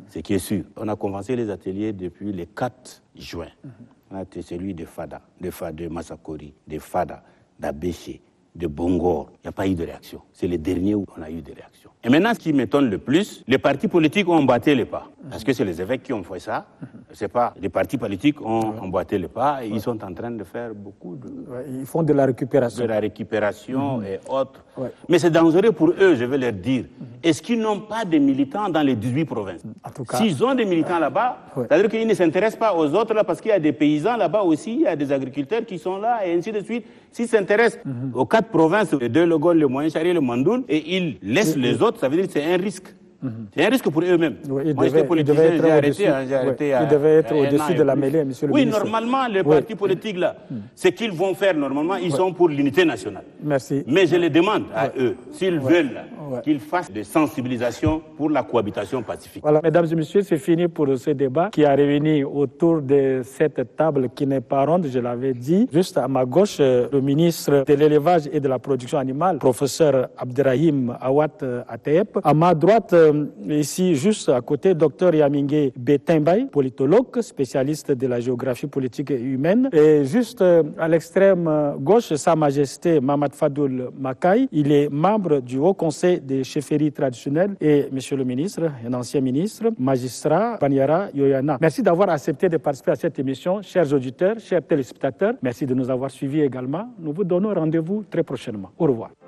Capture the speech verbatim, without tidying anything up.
ce qui est sûr. On a commencé les ateliers depuis le quatre juin. Mm-hmm. On a été celui de Fada, de Fada, de Massakori, de Fada, d'Abéché, de Bongor. Il n'y a pas eu de réaction. C'est le dernier où on a eu des réactions. Et maintenant, ce qui m'étonne le plus, les partis politiques ont emboîté les pas. Parce que c'est les évêques qui ont fait ça. C'est pas les partis politiques ont emboîté les pas et ouais. Ils sont en train de faire beaucoup de... Ouais, ils font de la récupération. De la récupération mm-hmm. et autres. Ouais. Mais c'est dangereux pour eux, je vais leur dire. Mm-hmm. Est-ce qu'ils n'ont pas de militants dans les dix-huit provinces? En tout cas, s'ils ont des militants ouais. là-bas, ouais. c'est-à-dire qu'ils ne s'intéressent pas aux autres là parce qu'il y a des paysans là-bas aussi, il y a des agriculteurs qui sont là et ainsi de suite. S'ils s'intéressent mm-hmm. aux quatre provinces, les deux, le Gol, le Moyen-Chari, le Mandoul, et ils laissent mm-hmm. les autres, ça veut dire que c'est un risque. Mm-hmm. C'est un risque pour eux-mêmes. Oui, Moi, j'étais politicien, j'ai arrêté. Hein, j'ai arrêté oui, il devait être au-dessus de la mêlée, monsieur le oui, ministre. Oui, normalement, les oui. partis politiques, là, mm. ce qu'ils vont faire, normalement, ils oui. sont pour l'unité nationale. Merci. Mais je les demande à oui. eux, s'ils oui. veulent, oui. qu'ils fassent des sensibilisations pour la cohabitation pacifique. Voilà, mesdames et messieurs, c'est fini pour ce débat qui a réuni autour de cette table qui n'est pas ronde, je l'avais dit. Juste à ma gauche, le ministre de l'élevage et de la production animale, professeur Abderrahim Awad Atayep. À ma droite, ici, juste à côté, docteur Yamingue Betimbaye, politologue, spécialiste de la géographie politique et humaine. Et juste à l'extrême gauche, Sa Majesté Mamad Fadoul Makaï, il est membre du Haut Conseil des chefferies traditionnelles et, monsieur le ministre, un ancien ministre, magistrat Banyara Yoyana. Merci d'avoir accepté de participer à cette émission. Chers auditeurs, chers téléspectateurs, merci de nous avoir suivis également. Nous vous donnons rendez-vous très prochainement. Au revoir.